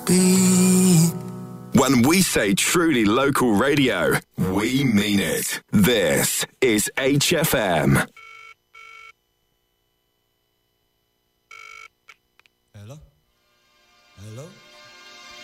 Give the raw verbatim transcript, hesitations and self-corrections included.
be. When we say truly local radio, we mean it. This is H F M. Hello? Hello?